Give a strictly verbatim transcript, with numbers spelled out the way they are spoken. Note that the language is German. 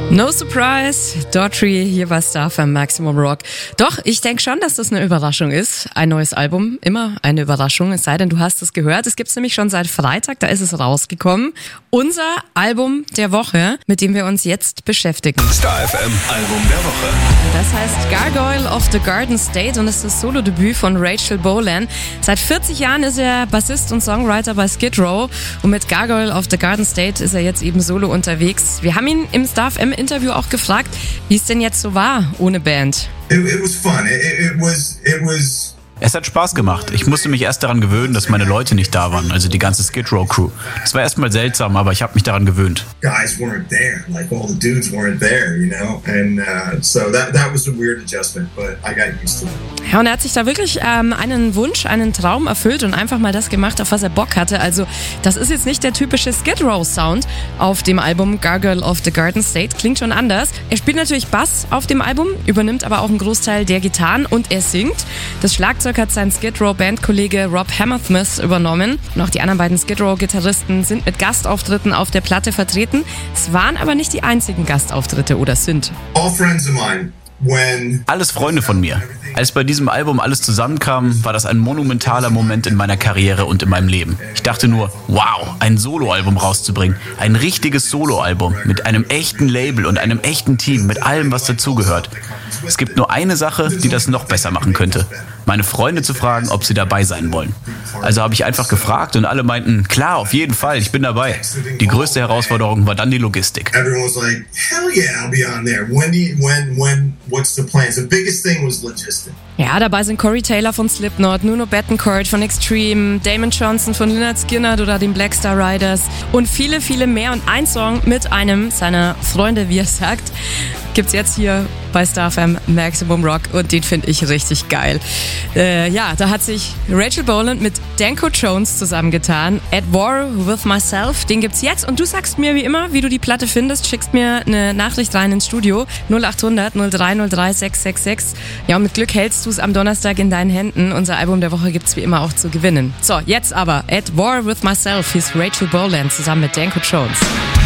No surprise, Daughtry hier bei Star F M Maximum Rock. Doch, ich denke schon, dass das eine Überraschung ist. Ein neues Album, immer eine Überraschung, es sei denn, du hast es gehört. Es gibt's nämlich schon seit Freitag, da ist es rausgekommen. Unser Album der Woche, mit dem wir uns jetzt beschäftigen. Star F M Album der Woche. Das heißt Gargoyle of the Garden State und ist das Solodebüt von Rachel Bolan. Seit vierzig Jahren ist er Bassist und Songwriter bei Skid Row und mit Gargoyle of the Garden State ist er jetzt eben solo unterwegs. Wir haben ihn im Star F M Interview auch gefragt, wie es denn jetzt so war ohne Band. It, it was fun. It, it was it was Es hat Spaß gemacht. Ich musste mich erst daran gewöhnen, dass meine Leute nicht da waren, also die ganze Skid Row Crew. Das war erstmal seltsam, aber ich habe mich daran gewöhnt. guys weren't there, like all the dudes weren't there, you know, and uh, so that that was a weird adjustment, but I got used to it. Ja, und er hat sich da wirklich ähm, einen Wunsch, einen Traum erfüllt und einfach mal das gemacht, auf was er Bock hatte. Also das ist jetzt nicht der typische Skid Row Sound auf dem Album Gargoyle of the Garden State. Klingt schon anders. Er spielt natürlich Bass auf dem Album, übernimmt aber auch einen Großteil der Gitarren und er singt. Das Schlagzeug hat sein Skid Row Bandkollege Rob Hammersmith übernommen. Und auch die anderen beiden Skid Row Gitarristen sind mit Gastauftritten auf der Platte vertreten. Es waren aber nicht die einzigen Gastauftritte oder sind. All friends of mine. When Alles Freunde von mir. Als bei diesem Album alles zusammenkam, war das ein monumentaler Moment in meiner Karriere und in meinem Leben. Ich dachte nur, wow, ein Soloalbum rauszubringen. Ein richtiges Soloalbum mit einem echten Label und einem echten Team, mit allem, was dazugehört. Es gibt nur eine Sache, die das noch besser machen könnte. Meine Freunde zu fragen, ob sie dabei sein wollen. Also habe ich einfach gefragt und alle meinten, klar, auf jeden Fall, ich bin dabei. Die größte Herausforderung war dann die Logistik. everyone was like, hell yeah, I'll be on there. When do you, when when what's the plan? So the biggest thing was logistics. Ja, dabei sind Corey Taylor von Slipknot, Nuno Bettencourt von Extreme, Damon Johnson von Lynyrd Skynyrd oder den Black Star Riders und viele, viele mehr. Und ein Song mit einem seiner Freunde, wie er sagt, gibt's jetzt hier bei Star F M Maximum Rock und den finde ich richtig geil. Äh, ja, da hat sich Rachel Bolan mit Danko Jones zusammengetan. At War With Myself, den gibt's jetzt und du sagst mir wie immer, wie du die Platte findest, schickst mir eine Nachricht rein ins Studio null acht hundert null drei null drei sechs sechs sechs. Ja, und mit Glück hältst du es am Donnerstag in deinen Händen. Unser Album der Woche gibt's wie immer auch zu gewinnen. So, jetzt aber At War With Myself, hier ist Rachel Bolan zusammen mit Danko Jones.